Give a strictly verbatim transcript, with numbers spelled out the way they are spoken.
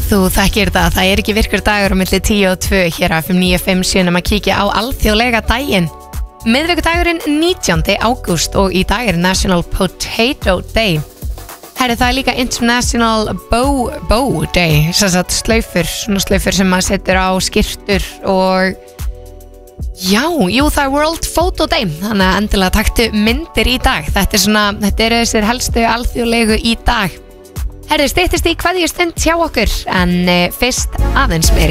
Þú þekkir það, það er ekki virkur dagur á milli tíu og tvö hér á F M níu fimm sjö að kíkja á alþjóðlega daginn. Miðvikudagurinn nítjándi ágúst og í dag er National Potato Day. Herri, það er líka International Bow, bow Day, sem sagt slaufur, svona slaufur sem maður setur á skyrtur og já, jú, það er World Photo Day, þannig að endilega taktu myndir í dag. Þetta er svona, þetta eru þessir helstu alþjóðlegu í dag. Herri, styttist í kveðjustund hjá okkur, en fyrst aðeins meiri